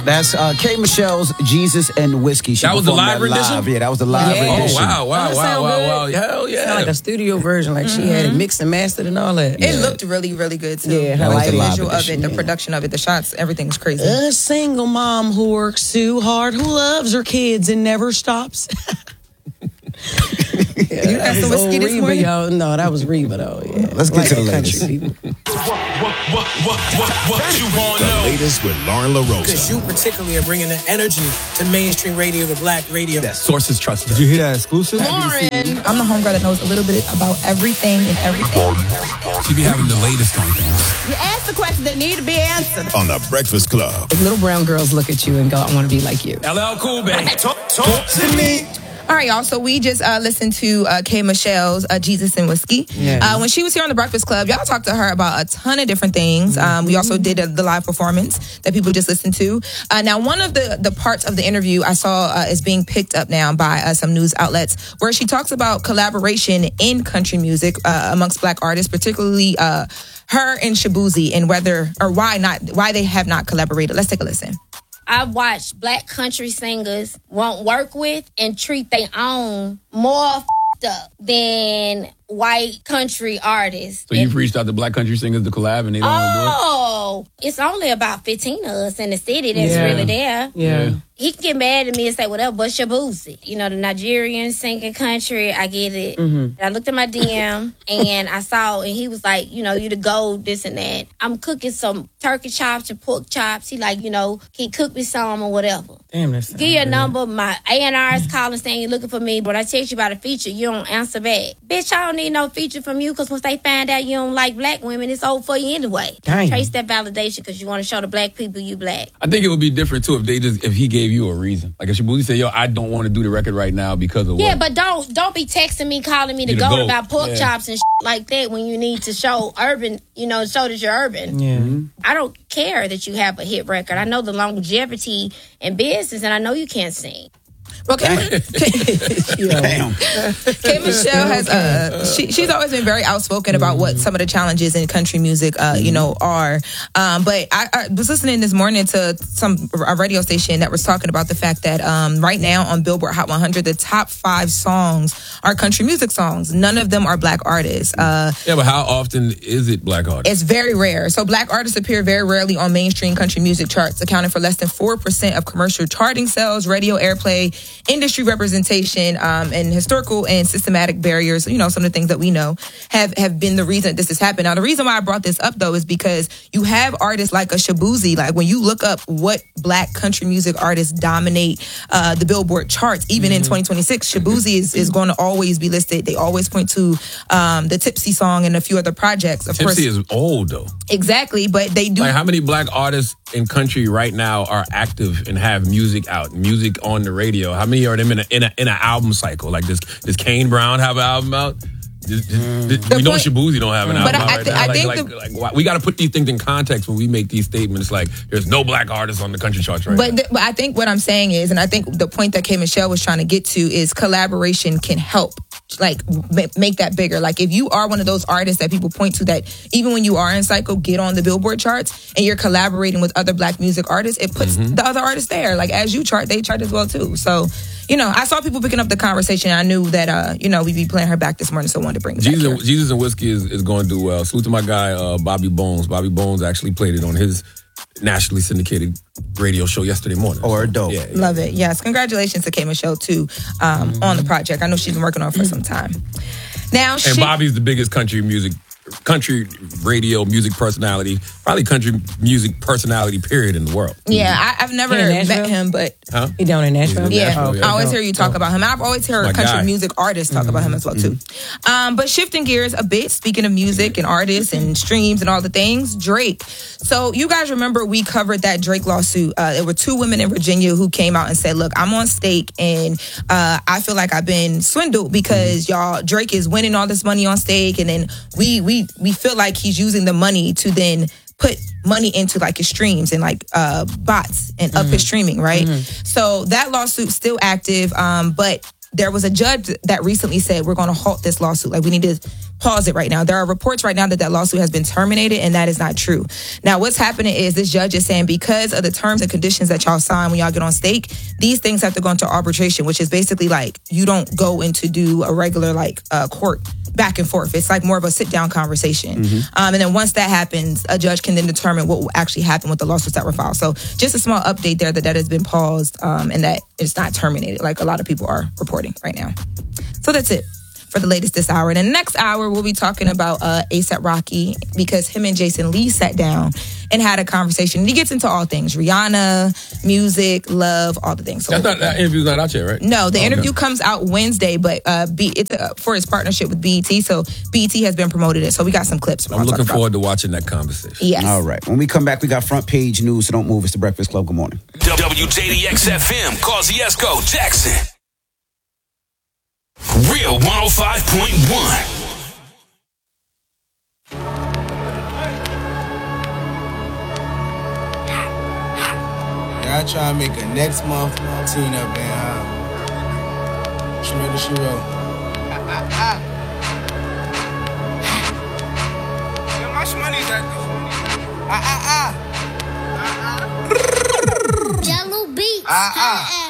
That's K. Michelle's Jesus and Whiskey. That was the live rendition? Yeah, that was the live rendition. Oh, wow. Hell yeah. Sound like a studio version, like she had it mixed and mastered and all that. It looked really, really good too. Yeah, the like the visual of it, the production of it, the shots, everything's crazy. A single mom who works too hard, who loves her kids and never stops. You got some whiskey this Reba, morning? y'all. No, that was Reba though. Yeah. Let's get to the latest. What you want to know? Latest with Lauren LaRosa. Because you particularly are bringing the energy to mainstream radio, to black radio. Sources trust. Did you hear that exclusive? Lauren, I'm the homegirl that knows a little bit about everything and everything. She be having the latest on things. You ask the questions that need to be answered. On the Breakfast Club. If little brown girls look at you and go, I want to be like you. LL Cool, baby. Talk to me. All right, y'all. So we just listened to K. Michelle's Jesus and Whiskey. Yeah. When she was here on the Breakfast Club, y'all talked to her about a ton of different things. We also did the live performance that people just listened to. Now, one of the parts of the interview I saw is being picked up now by some news outlets, where she talks about collaboration in country music amongst black artists, particularly her and Shaboozey, and why they have not collaborated. Let's take a listen. I've watched black country singers won't work with and treat their own more up than white country artists. So you've reached out to black country singers to collab and they don't want to do it? Oh, it's only about 15 of us in the city that's really there. Yeah. He can get mad at me and say whatever, but Shaboozey, the Nigerian singing country, I get it. I looked at my DM and I saw, and he was like, you the gold, this and that. I'm cooking some turkey chops and pork chops. He like, can you cook me some or whatever? Damn, that's Give your number. My A&R is calling saying you're looking for me, but I text you about a feature, you don't answer back. Bitch, I don't need no feature from you, because once they find out you don't like black women, it's over for you anyway. Dang. Trace that validation because you want to show the black people you black. I think it would be different too if he gave you a reason. Like if Shaboozey said, I don't want to do the record right now because of Yeah, what? but don't be texting me, calling me to go about pork chops and like that when you need to show urban, show that you're urban. Yeah. I don't care that you have a hit record. I know the longevity in business, and I know you can't sing. Well, K. Michelle has she's always been very outspoken about what some of the challenges in country music are. But I was listening this morning to a radio station that was talking about the fact that right now on Billboard Hot 100, the top 5 songs are country music songs. None of them are black artists. But how often is it black artists? It's very rare. So black artists appear very rarely on mainstream country music charts, accounting for less than 4% of commercial charting sales, radio airplay, industry representation, and historical and systematic barriers. Some of the things that we know have been the reason this has happened. Now, the reason why I brought this up, though, is because you have artists like a Shaboozey. Like when you look up what black country music artists dominate the Billboard charts, even in 2026, Shaboozey is going to always be listed. They always point to the Tipsy song and a few other projects. Of course, Tipsy is old, though. Exactly, but they do. Like how many black artists in country right now are active and have music out, music on the radio? How many are them in an album cycle? Like does Kane Brown have an album out? We know Shaboozey don't have an album out right now. We got to put these things in context when we make these statements. Like there's no black artists on the country charts right now. But I think what I'm saying is, and I think the point that K. Michelle was trying to get to is collaboration can help make that bigger. Like if you are one of those artists that people point to that even when you are in cycle, get on the Billboard charts and you're collaborating with other black music artists, it puts the other artists there. Like as you chart, they chart as well too. So, I saw people picking up the conversation. I knew that, we'd be playing her back this morning, so I wanted to bring it back. Jesus and Whiskey is going to do well. Salute to my guy, Bobby Bones. Bobby Bones actually played it on his nationally syndicated radio show yesterday morning. Or dope. Yeah. Love it. Yes. Congratulations to K. Michelle, too, on the project. I know she's been working on it for some time. Now, Bobby's the biggest country radio music personality, probably country music personality, period, in the world. Yeah, I've never met him, but... He down in Nashville? Yeah, I always hear you talk about him. I've always heard country music artists talk about him as well, too. But shifting gears a bit, speaking of music and artists and streams and all the things, Drake. So you guys remember we covered that Drake lawsuit. There were 2 women in Virginia who came out and said, look, I'm on stake and I feel like I've been swindled because Drake is winning all this money on stake, and then we feel like he's using the money to then put money into like his streams and like bots and up his streaming, right? So that lawsuit's still active, but there was a judge that recently said we're going to halt this lawsuit. Like we need to pause it right now. There are reports right now that lawsuit has been terminated, and that is not true. Now, what's happening is this judge is saying because of the terms and conditions that y'all sign when y'all get on stake, these things have to go into arbitration, which is basically like you don't go into do a regular court back and forth. It's like more of a sit-down conversation. And then once that happens, a judge can then determine what will actually happen with the lawsuits that were filed. So just a small update there that has been paused and that it's not terminated like a lot of people are reporting right now. So that's it for the latest this hour. And in the next hour, we'll be talking about A$AP Rocky because him and Jason Lee sat down and had a conversation. And he gets into all things. Rihanna, music, love, all the things. So that interview's not out yet, right? No, the interview comes out Wednesday, but it's for his partnership with BET. So BET has been promoted it. So we got some clips. I'm looking forward to watching that conversation. Yes. All right. When we come back, we got front page news, so don't move. It's the Breakfast Club. Good morning. WJDX-FM, Kosciuszko, Jackson. Real 105.1. I try to make a next month tune up and she wrote. How much money is that though? Jello beats.